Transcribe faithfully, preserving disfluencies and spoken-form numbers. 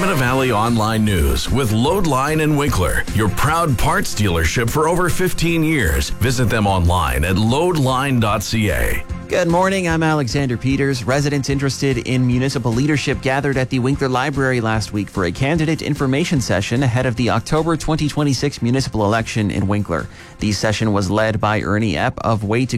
Pembina Valley Online News with Loadline and Winkler, your proud parts dealership for over fifteen years. Visit them online at loadline dot c a. Good morning, I'm Alexander Peters. Residents interested in municipal leadership gathered at the Winkler Library last week for a candidate information session ahead of the October twenty twenty-six municipal election in Winkler. The session was led by Ernie Epp of Way to